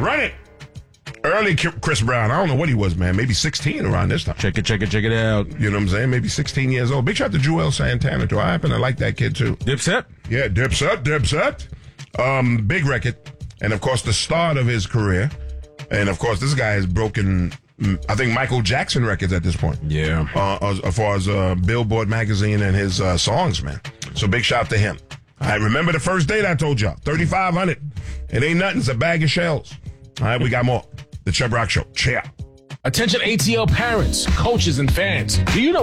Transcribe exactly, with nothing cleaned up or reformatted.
Run it. Early Chris Brown. I don't know what he was, man. Maybe sixteen around this time. Check it, check it, check it out. You know what I'm saying? Maybe sixteen years old. Big shout out to Joel Santana, too. I happen to like that kid, too. Dipset? Yeah, Dipset, Dipset. Um, big record. And, of course, the start of his career. And, of course, this guy has broken, I think, Michael Jackson records at this point. Yeah. Uh, as, as far as uh, Billboard magazine and his uh, songs, man. So big shout out to him. All right, remember the first date I told y'all? thirty-five hundred. It ain't nothing. It's a bag of shells. All right, we got more. The Chubb Rock Show. Cheer. Attention A T L parents, coaches, and fans. Do you know